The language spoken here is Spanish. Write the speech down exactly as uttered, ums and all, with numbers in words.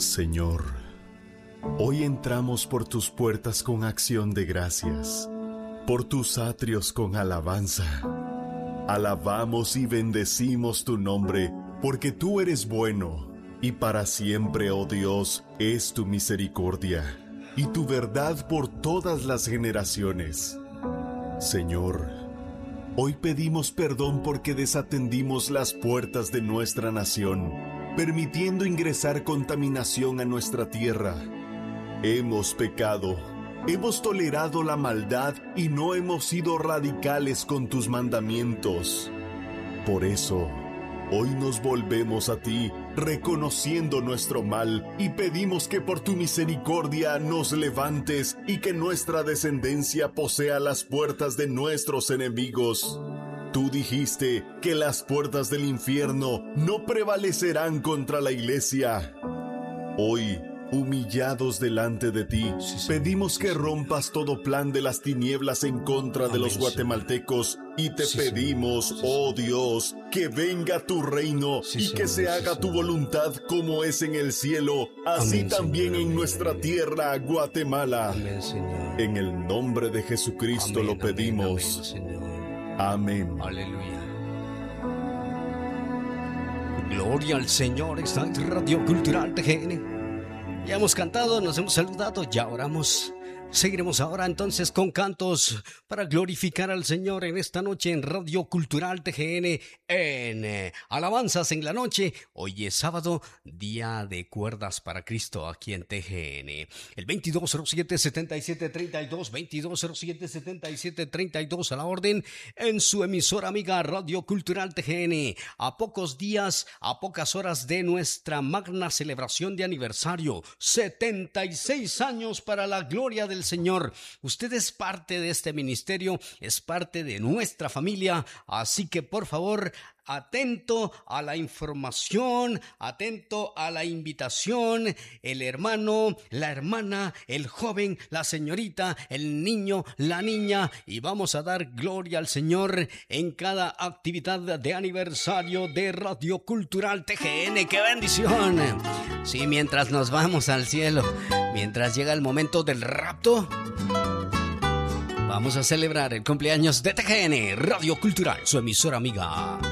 Señor, hoy entramos por tus puertas con acción de gracias, por tus atrios con alabanza. Alabamos y bendecimos tu nombre, porque tú eres bueno, y para siempre, oh Dios, es tu misericordia, y tu verdad por todas las generaciones. Señor, hoy pedimos perdón porque desatendimos las puertas de nuestra nación, permitiendo ingresar contaminación a nuestra tierra. Hemos pecado, hemos tolerado la maldad y no hemos sido radicales con tus mandamientos. Por eso, hoy nos volvemos a ti, reconociendo nuestro mal, y pedimos que por tu misericordia nos levantes y que nuestra descendencia posea las puertas de nuestros enemigos. Tú dijiste que las puertas del infierno no prevalecerán contra la iglesia. Hoy, humillados delante de ti, sí, pedimos que rompas todo plan de las tinieblas en contra Amén, de los guatemaltecos, y te sí, pedimos, sí, oh Dios, que venga tu reino sí, y que Señor, se haga sí, tu voluntad como es en el cielo, así Amén, también Señor, en Amén, nuestra Amén. tierra, Guatemala. Amén, Señor. En el nombre de Jesucristo Amén, lo pedimos. Amén, Amén, Amén. Aleluya. Gloria al Señor. Está en Radio Cultural T G N. Ya hemos cantado, nos hemos saludado, ya oramos. Seguiremos ahora entonces con cantos para glorificar al Señor en esta noche en Radio Cultural T G N en eh, Alabanzas en la Noche. Hoy es sábado, día de cuerdas para Cristo aquí en T G N. El veintidós cero siete, setenta y siete treinta y dos, veintidós cero siete, setenta y siete treinta y dos a la orden en su emisora amiga Radio Cultural T G N. A pocos días, a pocas horas de nuestra magna celebración de aniversario, setenta y seis años para la gloria del Señor. Usted es parte de este ministerio, es parte de nuestra familia, así que por favor, atento a la información, atento a la invitación, el hermano, la hermana, el joven, la señorita, el niño, la niña, y vamos a dar gloria al Señor en cada actividad de aniversario de Radio Cultural T G N. ¡Qué bendición! Sí, mientras nos vamos al cielo, mientras llega el momento del rapto, vamos a celebrar el cumpleaños de T G N, Radio Cultural, su emisora amiga.